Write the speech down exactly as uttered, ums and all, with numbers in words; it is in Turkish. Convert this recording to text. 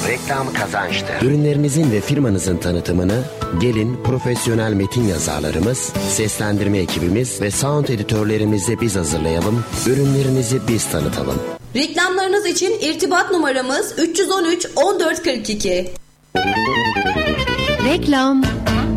reklam kazançtır. Ürünlerinizin ve firmanızın tanıtımını gelin profesyonel metin yazarlarımız, seslendirme ekibimiz ve sound editörlerimizle biz hazırlayalım. Ürünlerinizi biz tanıtalım. Reklamlarınız için irtibat numaramız üç yüz on üç on dört kırk iki. Reklam.